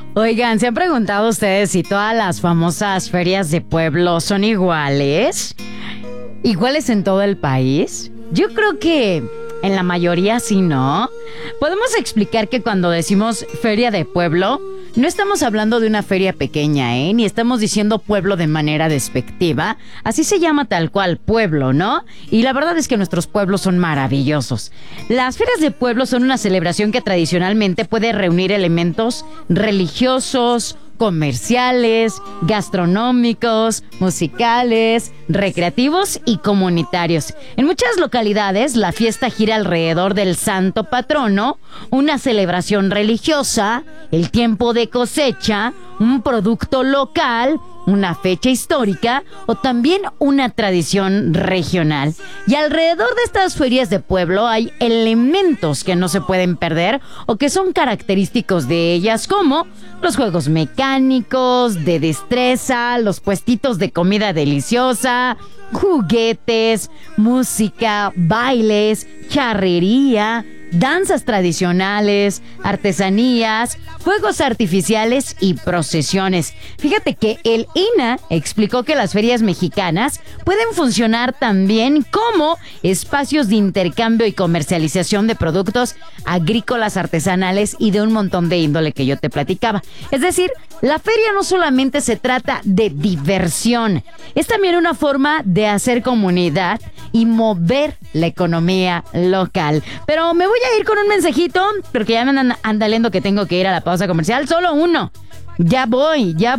Oigan, ¿se han preguntado ustedes si todas las famosas ferias de pueblo son iguales? ¿Iguales en todo el país? Yo creo que en la mayoría sí, ¿no? Podemos explicar que cuando decimos feria de pueblo, no estamos hablando de una feria pequeña, ni estamos diciendo pueblo de manera despectiva. Así se llama tal cual, pueblo, ¿no? Y la verdad es que nuestros pueblos son maravillosos. Las ferias de pueblo son una celebración que tradicionalmente puede reunir elementos religiosos, comerciales, gastronómicos, musicales, recreativos y comunitarios. En muchas localidades, la fiesta gira alrededor del santo patrono, una celebración religiosa, el tiempo de cosecha, un producto local, una fecha histórica o también una tradición regional. Y alrededor de estas ferias de pueblo hay elementos que no se pueden perder o que son característicos de ellas, como los juegos mecánicos, de destreza, los puestitos de comida deliciosa, juguetes, música, bailes, charrería, danzas tradicionales, artesanías, fuegos artificiales y procesiones. Fíjate que el INAH explicó que las ferias mexicanas pueden funcionar también como espacios de intercambio y comercialización de productos agrícolas, artesanales y de un montón de índole que yo te platicaba. Es decir, la feria no solamente se trata de diversión, es también una forma de hacer comunidad y mover la economía local. Pero me voy a ir con un mensajito, porque ya me andan andaleando que tengo que ir a la pausa comercial. Solo uno. Ya voy. Ya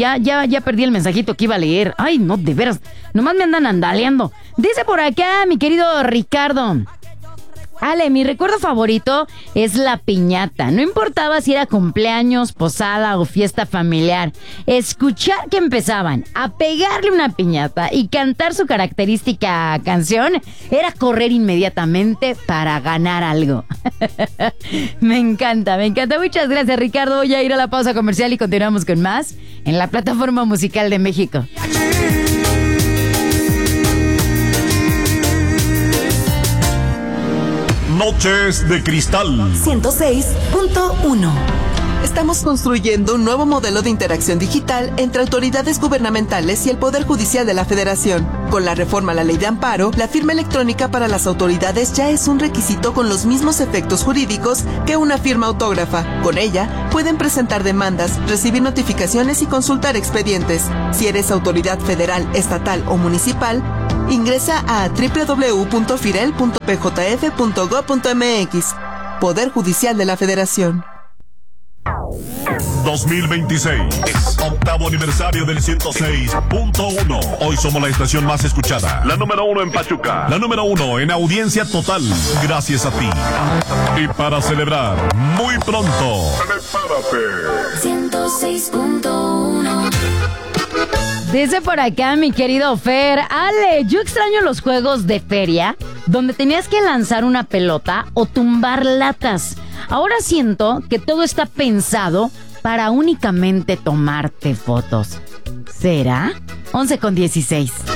perdí el mensajito que iba a leer. Ay, no, de veras. Nomás me andan andaleando. Dice por acá mi querido Ricardo: Ale, mi recuerdo favorito es la piñata. No importaba si era cumpleaños, posada o fiesta familiar. Escuchar que empezaban a pegarle una piñata y cantar su característica canción era correr inmediatamente para ganar algo. Me encanta. Muchas gracias, Ricardo. Voy a ir a la pausa comercial y continuamos con más en la plataforma musical de México. Noches de Cristal 106.1. Estamos construyendo un nuevo modelo de interacción digital entre autoridades gubernamentales y el Poder Judicial de la Federación. Con la reforma a la Ley de Amparo, la firma electrónica para las autoridades ya es un requisito con los mismos efectos jurídicos que una firma autógrafa. Con ella, pueden presentar demandas, recibir notificaciones y consultar expedientes. Si eres autoridad federal, estatal o municipal, ingresa a www.firel.pjf.gov.mx. Poder Judicial de la Federación. 2026, octavo aniversario del 106.1. Hoy somos la estación más escuchada, la número 1 en Pachuca, la número 1 en audiencia total, gracias a ti. Y para celebrar, muy pronto, prepárate. 106.1. Dice por acá mi querido Fer: Ale, yo extraño los juegos de feria donde tenías que lanzar una pelota o tumbar latas. Ahora siento que todo está pensado para únicamente tomarte fotos. ¿Será? 11:16.